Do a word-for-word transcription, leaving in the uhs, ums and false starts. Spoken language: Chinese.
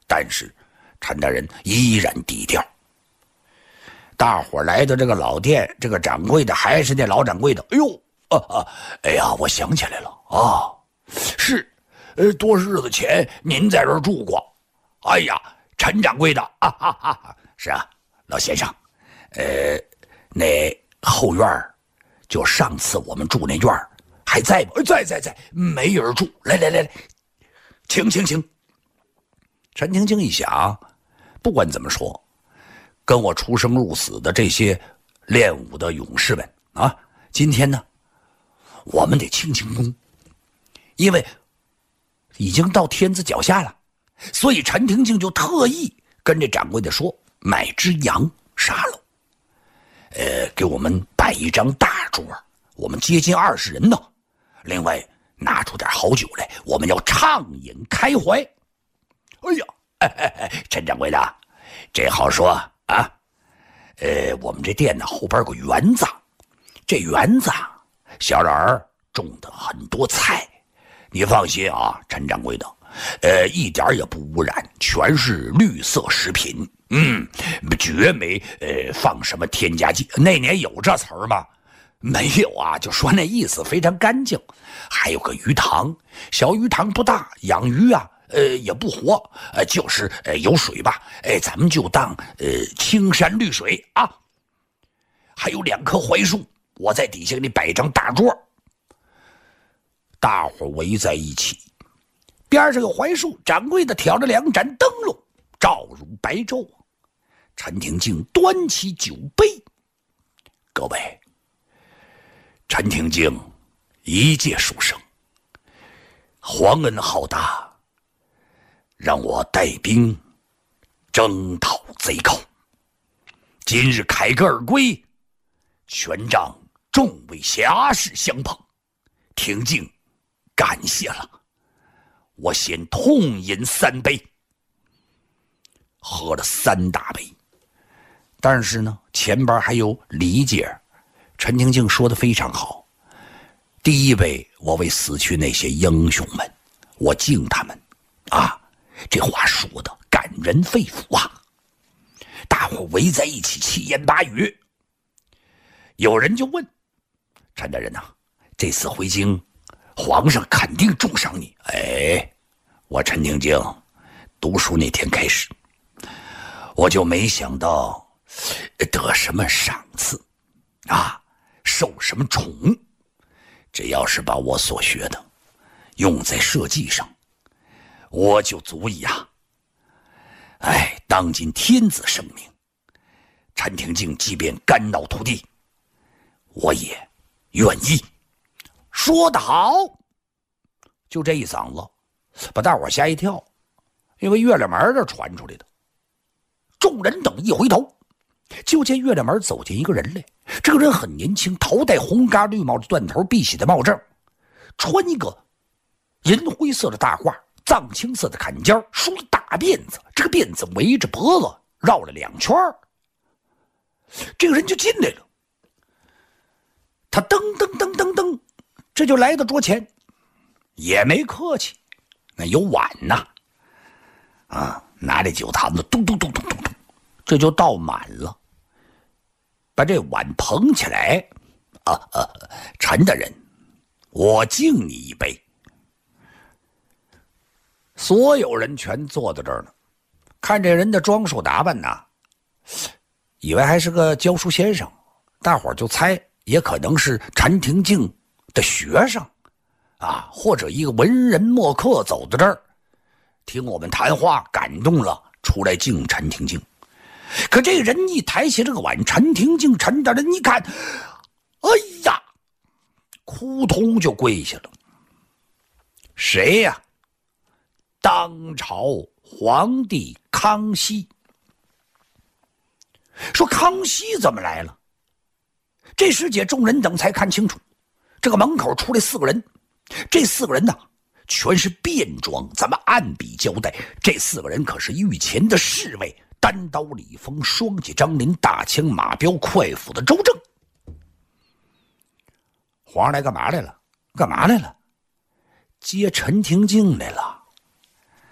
但是陈大人依然低调。大伙来到这个老店，这个掌柜的还是那老掌柜的。哎呦，啊啊，哎呀，我想起来了啊，是，呃，多日子前您在这儿住过。哎呀，陈掌柜的啊哈哈哈，是啊，老先生，呃，那后院就上次我们住那院还在不？在在在，没人住。来来来来，请请请。陈廷敬一想，不管怎么说，跟我出生入死的这些练武的勇士们啊，今天呢，我们得庆庆功，因为已经到天子脚下了，所以陈廷敬就特意跟这掌柜的说，买只羊杀了，呃，给我们摆一张大桌，我们接近二十人呢。另外拿出点好酒来，我们要畅饮开怀。哎呀，哎哎哎，陈掌柜的，这好说啊。呃，我们这店呢后边有个园子，这园子小冉儿种的很多菜，你放心啊，陈掌柜的，呃，一点也不污染，全是绿色食品，嗯，绝没呃放什么添加剂。那年有这词儿吗？没有啊，就说那意思，非常干净。还有个鱼塘，小鱼塘不大，养鱼啊，呃，也不活，呃，就是呃有水吧，哎，咱们就当呃青山绿水啊。还有两棵槐树，我在底下给你摆张大桌，大伙围在一起，边上有槐树，掌柜的挑着两盏灯笼，照如白昼。陈廷敬端起酒杯，各位，陈廷敬一介书生，皇恩浩大，让我带兵征讨贼寇，今日凯歌而归，全仗众位侠士相捧，廷敬感谢了。我先痛饮三杯。喝了三大杯，但是呢，前边还有理解。陈廷敬说的非常好，第一杯我为死去那些英雄们，我敬他们啊，这话说的感人肺腑啊。大伙围在一起七言八语，有人就问陈大人呐、啊，这次回京皇上肯定重赏你。哎，我陈廷敬读书那天开始，我就没想到得什么赏赐啊，受什么宠。只要是把我所学的用在社稷上，我就足以啊。哎，当今天子圣明，陈廷敬即便肝脑涂地，我也愿意。说得好，就这一嗓子把大伙吓一跳，因为月亮门这传出来的。众人等一回头，就见月亮门走进一个人来。这个人很年轻，头戴红嘎绿帽缎头碧玺的帽正，穿一个银灰色的大褂，藏青色的坎肩，梳一大辫子，这个辫子围着脖子绕了两圈。这个人就进来了，他噔噔噔噔噔，这就来到桌前，也没客气，那有碗呐，啊，拿这酒坛子咚咚咚咚咚咚，这就倒满了，把这碗捧起来，啊啊，陈大人，我敬你一杯。所有人全坐在这儿呢，看这人的装束打扮呐，以为还是个教书先生，大伙儿就猜也可能是陈廷敬的学生啊，或者一个文人墨客走到这儿听我们谈话感动了，出来敬陈廷敬。可这人一抬起这个碗，陈廷敬陈大人一看，哎呀，扑通就跪下了。谁呀？当朝皇帝康熙。说康熙怎么来了？这时节众人等才看清楚，这个门口出来四个人，这四个人呢全是便装。咱们按笔交代，这四个人可是御前的侍卫，单刀李丰，双戟张林，大枪马彪，快斧的周正。皇上来干嘛来了？干嘛来了？接陈廷敬来了。